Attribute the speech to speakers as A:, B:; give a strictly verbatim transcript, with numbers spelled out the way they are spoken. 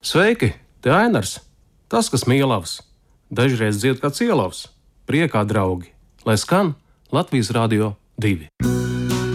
A: Sveiki, te Ainars, tas, kas mīlavs, dažreiz dzied kā cielavs, priekā draugi, lai skan Latvijas Rādio divi.